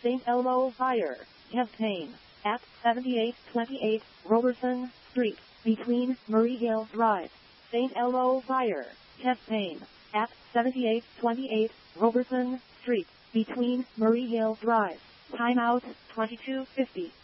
St. Elmo Fire Campaign at 7828 Robertson Street, between Murray Hill Drive. St. Elmo Fire Campaign at 7828 Robertson Street, between Murray Hill Drive. Timeout 22:50.